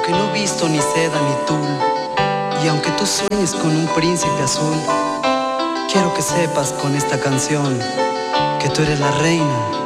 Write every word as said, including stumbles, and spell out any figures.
Aunque no he visto ni seda ni tul, y aunque tú sueñes con un príncipe azul, quiero que sepas con esta canción que tú eres la reina